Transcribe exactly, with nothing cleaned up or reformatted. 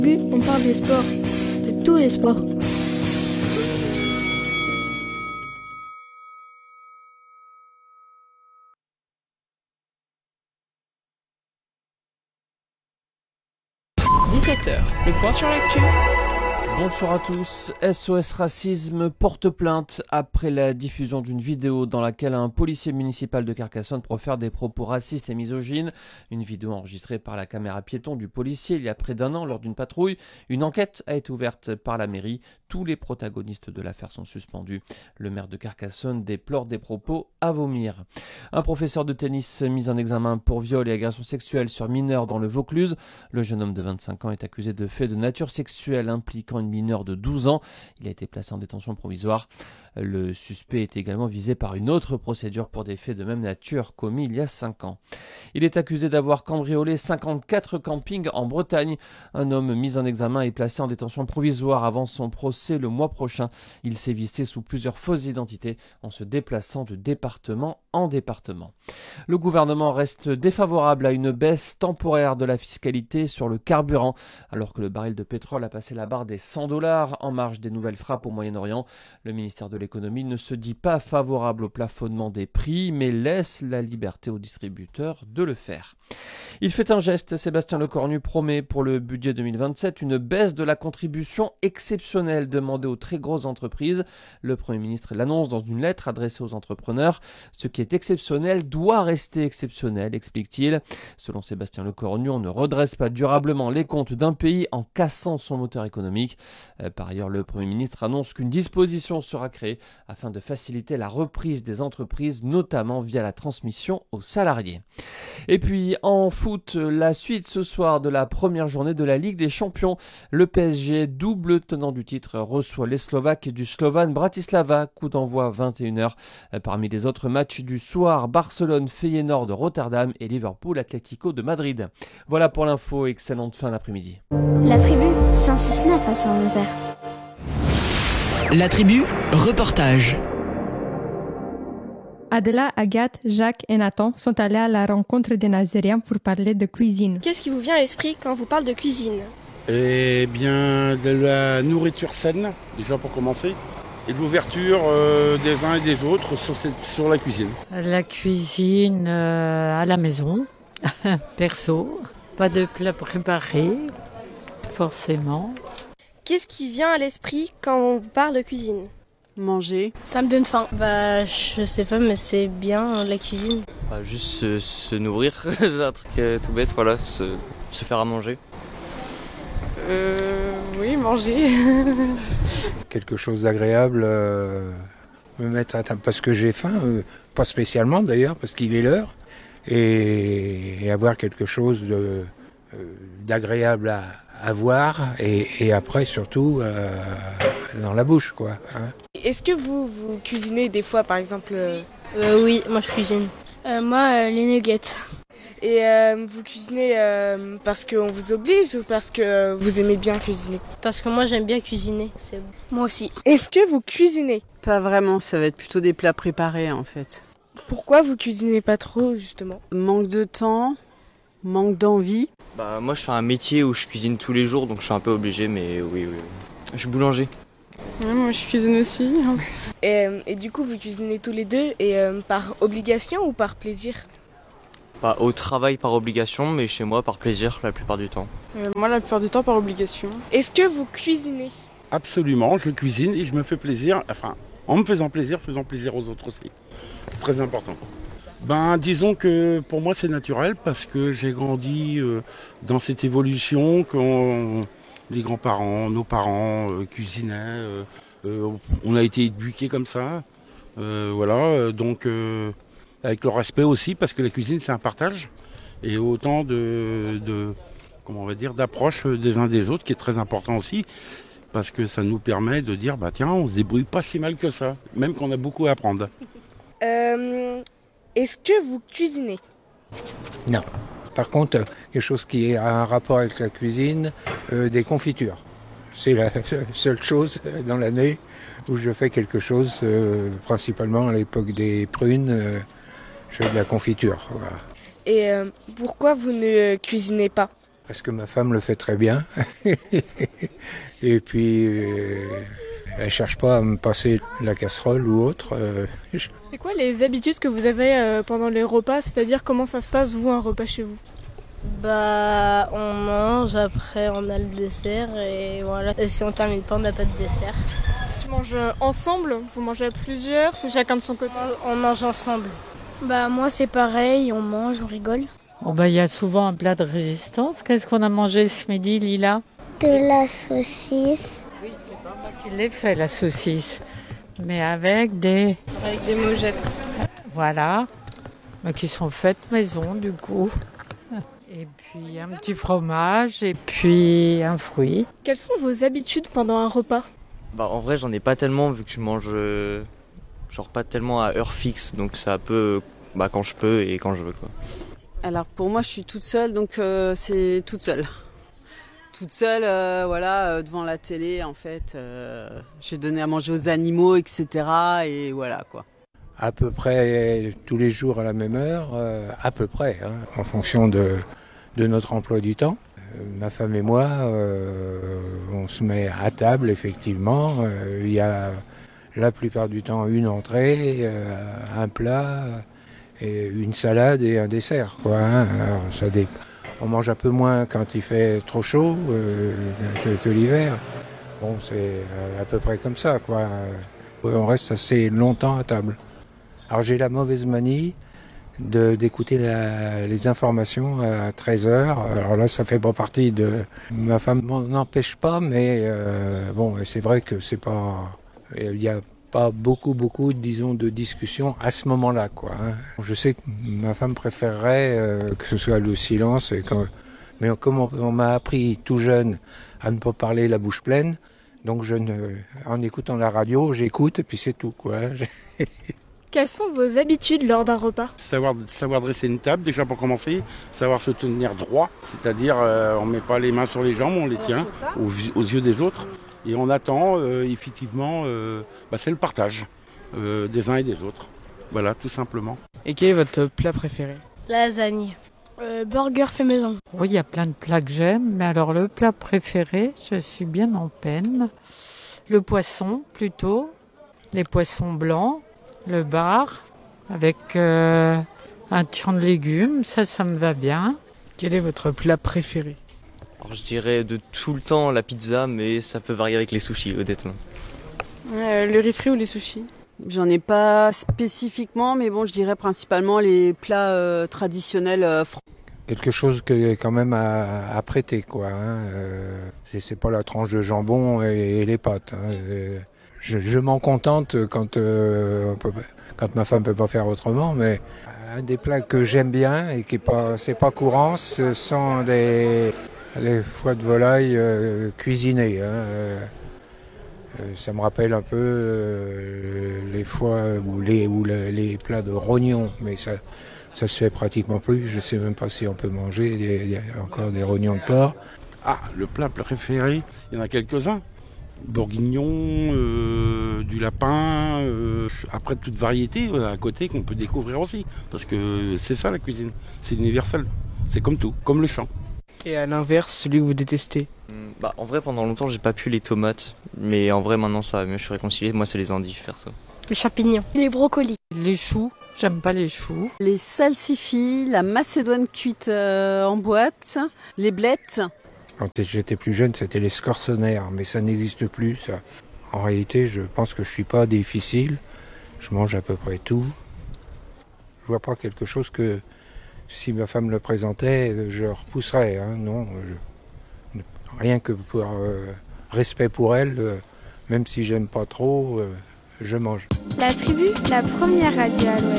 On parle des sports, de tous les sports. dix-sept heures, le point sur l'actu. Bonsoir à tous. S O S Racisme porte plainte après la diffusion d'une vidéo dans laquelle un policier municipal de Carcassonne profère des propos racistes et misogynes. Une vidéo enregistrée par la caméra piéton du policier il y a près d'un an lors d'une patrouille. Une enquête a été ouverte par la mairie. Tous les protagonistes de l'affaire sont suspendus. Le maire de Carcassonne déplore des propos à vomir. Un professeur de tennis mis en examen pour viol et agression sexuelle sur mineur dans le Vaucluse. Le jeune homme de vingt-cinq ans est accusé de faits de nature sexuelle impliquant une mineure de douze ans. Il a été placé en détention provisoire. Le suspect est également visé par une autre procédure pour des faits de même nature commis il y a cinq ans. Il est accusé d'avoir cambriolé cinquante-quatre campings en Bretagne. Un homme mis en examen est placé en détention provisoire avant son procès le mois prochain. Il s'est vissé sous plusieurs fausses identités en se déplaçant de département en département. Le gouvernement reste défavorable à une baisse temporaire de la fiscalité sur le carburant, alors que le baril de pétrole a passé la barre des cent dollars en marge des nouvelles frappes au Moyen-Orient. Le ministère de l'économie ne se dit pas favorable au plafonnement des prix, mais laisse la liberté aux distributeurs de le faire. Il fait un geste, Sébastien Lecornu promet pour le budget deux mille vingt-sept une baisse de la contribution exceptionnelle demandée aux très grosses entreprises. Le Premier ministre l'annonce dans une lettre adressée aux entrepreneurs. Ce qui est exceptionnel doit rester exceptionnel, explique-t-il. Selon Sébastien Lecornu, on ne redresse pas durablement les comptes d'un pays en cassant son moteur économique. Par ailleurs, le Premier ministre annonce qu'une disposition sera créée afin de faciliter la reprise des entreprises, notamment via la transmission aux salariés. Et puis en foot, la suite ce soir de la première journée de la Ligue des Champions. Le P S G, double tenant du titre, reçoit les Slovaques du Slovan Bratislava, coup d'envoi vingt et une heures. Parmi les autres matchs du soir, Barcelone, Feyenoord de Rotterdam et Liverpool, Atlético de Madrid. Voilà pour l'info, excellente fin d'après-midi. La tribu cent six virgule neuf à Saint-Nazaire. La tribu, reportage. Adela, Agathe, Jacques et Nathan sont allés à la rencontre des Nazériens pour parler de cuisine. Qu'est-ce qui vous vient à l'esprit quand on vous parle de cuisine ? Eh bien, de la nourriture saine, déjà pour commencer, et de l'ouverture euh, des uns et des autres sur, cette, sur la cuisine. La cuisine euh, à la maison, perso, pas de plat préparé, forcément. Qu'est-ce qui vient à l'esprit quand on parle de cuisine ? Manger. Ça me donne faim. Bah, je sais pas, mais c'est bien la cuisine. Bah, juste se, se nourrir, c'est un truc euh, tout bête, voilà, se, se faire à manger. Euh, oui, manger. Quelque chose d'agréable, euh, me mettre à table parce que j'ai faim, euh, pas spécialement d'ailleurs, parce qu'il est l'heure, et, et avoir quelque chose de, euh, d'agréable à, à voir, et, et après surtout euh, dans la bouche, quoi. Hein. Est-ce que vous, vous cuisinez des fois, par exemple euh... Euh, oui, moi je cuisine. Euh, moi, euh, les nuggets. Et euh, vous cuisinez euh, parce qu'on vous oblige ou parce que vous aimez bien cuisiner ? Parce que moi j'aime bien cuisiner. C'est... Moi aussi. Est-ce que vous cuisinez ? Pas vraiment, ça va être plutôt des plats préparés en fait. Pourquoi vous cuisinez pas trop justement ? Manque de temps, manque d'envie. Bah moi je fais un métier où je cuisine tous les jours, donc je suis un peu obligé, mais oui, oui. Je suis boulanger. Ouais, moi je cuisine aussi. et, et du coup vous cuisinez tous les deux, et euh, par obligation ou par plaisir ? Bah, au travail par obligation, mais chez moi par plaisir la plupart du temps. Euh, moi la plupart du temps par obligation. Est-ce que vous cuisinez ? Absolument, je cuisine et je me fais plaisir, enfin, en me faisant plaisir, faisant plaisir aux autres aussi. C'est très important. Ben, disons que pour moi c'est naturel parce que j'ai grandi euh, dans cette évolution quand les grands-parents, nos parents euh, cuisinaient, euh, euh, on a été éduqués comme ça, euh, voilà, donc euh, avec le respect aussi parce que la cuisine c'est un partage et autant de, de comment on va dire, d'approche des uns des autres qui est très important aussi parce que ça nous permet de dire bah tiens on se débrouille pas si mal que ça, même qu'on a beaucoup à apprendre. Euh... Est-ce que vous cuisinez ? Non. Par contre, quelque chose qui a un rapport avec la cuisine, euh, des confitures. C'est la seule chose dans l'année où je fais quelque chose, euh, principalement à l'époque des prunes, euh, je fais de la confiture. Voilà. Et euh, pourquoi vous ne cuisinez pas ? parce que ma femme le fait très bien. Et puis, euh, elle cherche pas à me passer la casserole ou autre. Euh, C'est quoi les habitudes que vous avez euh, pendant les repas? C'est-à-dire comment ça se passe, vous, un repas chez vous? Bah, on mange, après on a le dessert et voilà. Et si on termine pas, on n'a pas de dessert. Tu manges ensemble? Vous mangez à plusieurs? C'est chacun de son côté? On mange ensemble. Bah moi c'est pareil, on mange, on rigole. Oh bah, il y a souvent un plat de résistance. Qu'est-ce qu'on a mangé ce midi, Lila? De la saucisse. Oui, c'est pas moi qui l'ai fait, la saucisse. Mais avec des... Avec des mojettes. Voilà. Mais qui sont faites maison, du coup. Et puis un petit fromage et puis un fruit. Quelles sont vos habitudes pendant un repas? Bah en vrai j'en ai pas tellement vu que je mange euh, genre pas tellement à heure fixe, donc c'est un peu bah, quand je peux et quand je veux quoi. Alors pour moi je suis toute seule, donc euh, c'est toute seule. Toute seule, euh, voilà, euh, devant la télé en fait. Euh, j'ai donné à manger aux animaux, et cetera. Et voilà quoi. À peu près tous les jours à la même heure, euh, à peu près, hein, en fonction de, de notre emploi du temps. Euh, ma femme et moi, euh, on se met à table, effectivement. Euh, il y a la plupart du temps une entrée, euh, un plat, et une salade et un dessert, quoi, hein. Alors, ça dé... On mange un peu moins quand il fait trop chaud euh, que, que l'hiver. Bon, c'est à peu près comme ça, quoi. On reste assez longtemps à table. Alors j'ai la mauvaise manie de, d'écouter la, les informations à treize heures. Alors là, ça fait pas partie de... Ma femme m'en empêche pas, mais euh, bon, c'est vrai que c'est pas... Il n'y a pas beaucoup, beaucoup, disons, de discussions à ce moment-là, quoi, hein. Je sais que ma femme préférerait euh, que ce soit le silence. Et quand... Mais comme on, on m'a appris tout jeune à ne pas parler la bouche pleine, donc je ne... en écoutant la radio, j'écoute et puis c'est tout, quoi. Quelles sont vos habitudes lors d'un repas? Savoir, savoir dresser une table, déjà pour commencer, savoir se tenir droit, c'est-à-dire euh, on ne met pas les mains sur les jambes, on les tient aux, aux yeux des autres. Et on attend, euh, effectivement, euh, bah, c'est le partage euh, des uns et des autres. Voilà, tout simplement. Et quel est votre plat préféré? Lasagne. Euh, burger fait maison. Oui, il y a plein de plats que j'aime, mais alors le plat préféré, je suis bien en peine. Le poisson, plutôt. Les poissons blancs. Le bar, avec euh, un tian de légumes, ça, ça me va bien. Quel est votre plat préféré? Alors, je dirais de tout le temps la pizza, mais ça peut varier avec les sushis, honnêtement. Euh, le riz frit ou les sushis? J'en ai pas spécifiquement, mais bon, je dirais principalement les plats euh, traditionnels euh, français. Quelque chose que quand même à, à prêter, quoi, hein. Euh, c'est pas la tranche de jambon et, et les pâtes, hein. Je, je m'en contente quand, euh, peut, quand ma femme peut pas faire autrement, mais un des plats que j'aime bien et qui est pas, c'est pas courant, ce sont des, les foies de volaille euh, cuisinées, hein. Euh, ça me rappelle un peu euh, les foies ou les, ou les, les plats de rognons, mais ça, ça se fait pratiquement plus. Je sais même pas si on peut manger des, des, encore des rognons de porc. Ah, le plat préféré, il y en a quelques-uns. Bourguignon, euh, du lapin, euh, après toute variété à côté qu'on peut découvrir aussi. Parce que c'est ça la cuisine, c'est universel. C'est comme tout, comme le chant. Et à l'inverse, celui que vous détestez? Bah en vrai pendant longtemps j'ai pas pu les tomates, mais en vrai maintenant ça va mieux, je suis réconcilié. Moi c'est les endives faire ça. Les champignons. Les brocolis. Les choux, j'aime pas les choux. Les salsifis, la macédoine cuite euh, en boîte, les blettes. Quand j'étais plus jeune, c'était les scorsonnaires, mais ça n'existe plus, ça. En réalité, je pense que je suis pas difficile. Je mange à peu près tout. Je vois pas quelque chose que, si ma femme le présentait, je repousserais, hein. Non, je, rien que pour euh, respect pour elle, euh, même si j'aime pas trop, euh, je mange. La tribu, la première radio à l'Ouest.